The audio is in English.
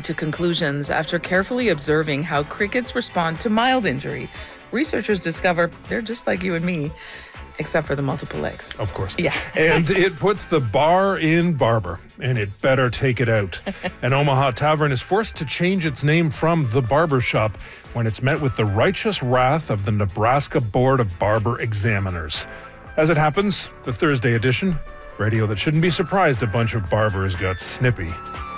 to conclusions after carefully observing how crickets respond to mild injury. Researchers discover they're just like you and me, except for the multiple legs. Of course. Yeah. And it puts the bar in Barber, and it better take it out. An Omaha tavern is forced to change its name from The Barber Shop when it's met with the righteous wrath of the Nebraska Board of Barber Examiners. As it happens, the Thursday edition, radio that shouldn't be surprised a bunch of barbers got snippy.